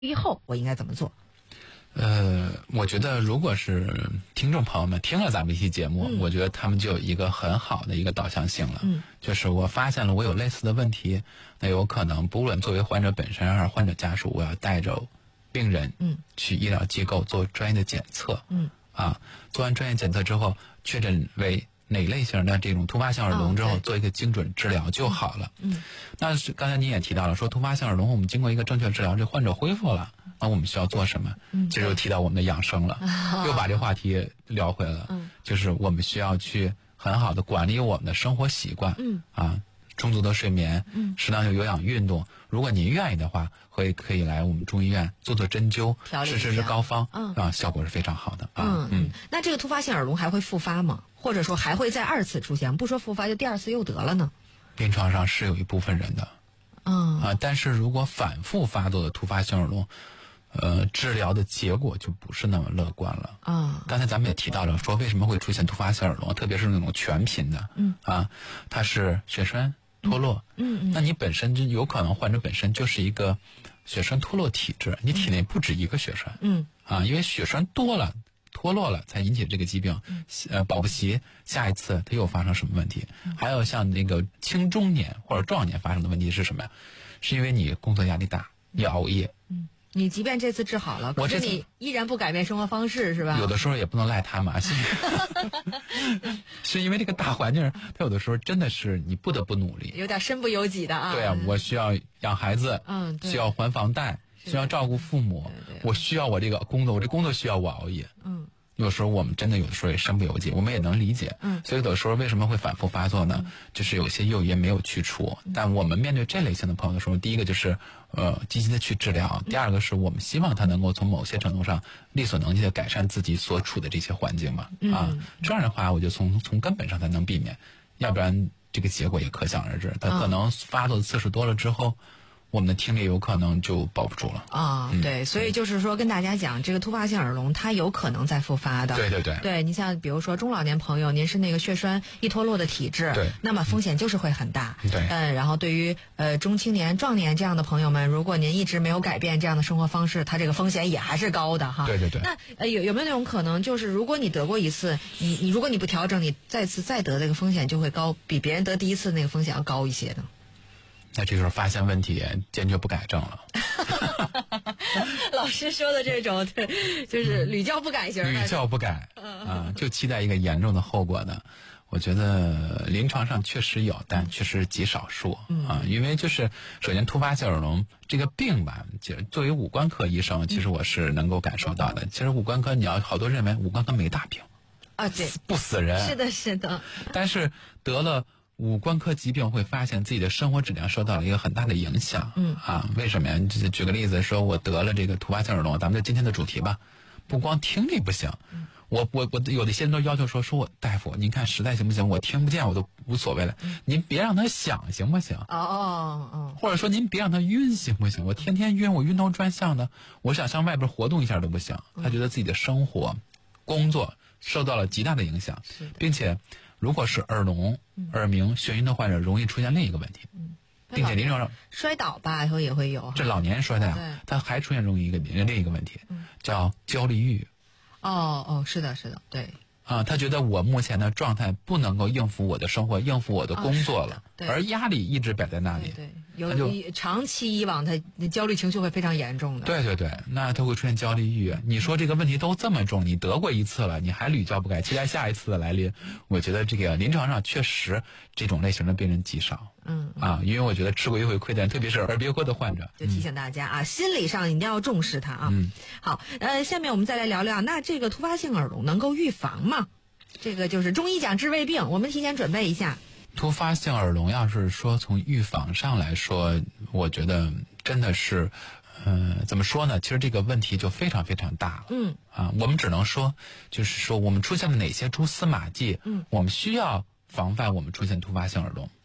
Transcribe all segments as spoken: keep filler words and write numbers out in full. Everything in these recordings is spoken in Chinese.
以后我应该怎么做？ 呃，我觉得如果是听众朋友们听了咱们一期节目、嗯，我觉得他们就有一个很好的一个导向性了。嗯，就是我发现了我有类似的问题，那有可能不论作为患者本身还是患者家属，我要带着病人嗯去医疗机构做专业的检测。嗯，啊，做完专业检测之后，确诊为哪类型的这种突发性耳聋之后，做一个精准治疗就好了。嗯，那是刚才您也提到了，说突发性耳聋，我们经过一个正确治疗，这患者恢复了。那我们需要做什么？嗯，这就提到我们的养生了，嗯、又把这话题聊回了。嗯，就是我们需要去很好的管理我们的生活习惯。嗯，啊，充足的睡眠，嗯，适当的有氧运动。如果您愿意的话，会可以来我们中医院做做针灸，试试这膏方，嗯，啊，效果是非常好的。啊、 嗯嗯。那这个突发性耳聋还会复发吗？或者说还会再二次出现？不说复发，就第二次又得了呢？ 临床上是有一部分人的。嗯啊，但是如果反复发作的突发性耳聋。呃，治疗的结果就不是那么乐观了啊。刚才咱们也提到了，说为什么会出现突发性耳聋，特别是那种全频的，嗯啊，它是血栓脱落，嗯嗯，那你本身就有可能患者本身就是一个血栓脱落体质，你体内不止一个血栓，嗯啊，因为血栓多了脱落了才引起这个疾病，呃，保不齐下一次它又发生什么问题。还有像那个青中年或者壮年发生的问题是什么呀？是因为你工作压力大，你熬夜，嗯。 你即便这次治好了，可是你依然不改变生活方式，是吧？ 有的时候也不能赖他嘛，是, 是因为这个大环境，它有的时候真的是你不得不努力， 有点身不由己的啊。 对啊，我需要养孩子，嗯，需要还房贷，需要照顾父母，对对，我需要我这个工作，我这工作需要我熬夜，嗯。有时候我们真的有的时候也身不由己，我们也能理解，嗯，所以有的时候为什么会反复发作呢？嗯、就是有些诱因没有去除、嗯。但我们面对这类型的朋友的时候，第一个就是呃积极的去治疗，第二个是我们希望他能够从某些程度上力所能及的改善自己所处的这些环境嘛，嗯、啊，这样的话我就从从根本上才能避免，要不然这个结果也可想而知，他可能发作的次数多了之后。我们的听力有可能就保不住了啊、嗯！对，所以就是说跟大家讲，这个突发性耳聋它有可能再复发的。 对对对， 对你像比如说中老年朋友，您是那个血栓易脱落的体质， 对， 那么风险就是会很大。 对， 嗯，然后对于呃中青年、壮年这样的朋友们，如果您一直没有改变这样的生活方式，它这个风险也还是高的哈。 对对对。 那呃有有没有那种可能，就是如果你得过一次，你你如果你不调整，你再次再得这个风险就会高，比别人得第一次那个风险要高一些呢？ 那这就是发现问题，坚决不改正了。 老师说的这种，对，就是屡教不改型的。 屡教不改啊，就期待一个严重的后果的。我觉得临床上确实有，但确实极少数啊。因为就是首先突发性耳聋这个病吧，就作为五官科医生，其实我是能够感受到的。其实五官科你要好多认为五官科没大病啊，对， 不死人。 是的，是的。 但是得了。五官科疾病会发现自己的生活质量受到了一个很大的影响，嗯啊，为什么呀？举个例子，说我得了这个突发性耳聋，咱们就今天的主题吧，不光听力不行，嗯、我我我有的些人都要求说，说我大夫，您看实在行不行？我听不见我都无所谓了，嗯、您别让他响行不行？ 哦哦哦， 或者说您别让他晕行不行？我天天晕，我晕头转向的，我想上外边活动一下都不行，他觉得自己的生活、工作受到了极大的影响，并且。如果是耳聋、耳鸣、眩晕的患者，容易出现另一个问题，嗯、并且临床上摔倒吧，以后也会有。 这老年人摔倒，他还出现容易一个另一个问题，嗯、叫焦虑抑郁。 哦哦，是的，是的，对。 啊，他觉得我目前的状态不能够应付我的生活，应付我的工作了， 哦、 而压力一直摆在那里。 对，对有长期以往，他焦虑情绪会非常严重的。 对对对，那他会出现焦虑抑郁。你说这个问题都这么重，你得过一次了，你还屡教不改，期待下一次的来临，我觉得这个临床上确实这种类型的病人极少。嗯啊，因为我觉得吃过一回亏的人，特别是耳鼻喉的患者， 就提醒大家啊，嗯、心理上一定要重视它啊。嗯，好，呃，下面我们再来聊聊，那这个突发性耳聋能够预防吗？这个就是中医讲治未病，我们提前准备一下。 突发性耳聋要是说从预防上来说，我觉得真的是，呃，怎么说呢？其实这个问题就非常非常大了。嗯啊，我们只能说，就是说我们出现了哪些蛛丝马迹，嗯，我们需要防范我们出现突发性耳聋。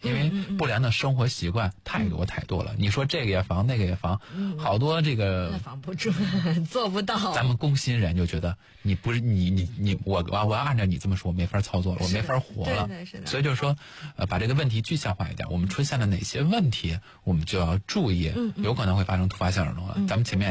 因为不良的生活习惯太多太多了。你说这个也防，那个也防，好多这个防不住，做不到。 咱们工薪人就觉得你不是你你你我我我要按照你这么说，我没法操作了，我没法活了。所以就是说，呃，把这个问题具象化一点，我们出现了哪些问题，我们就要注意，有可能会发生突发性耳聋了。咱们前面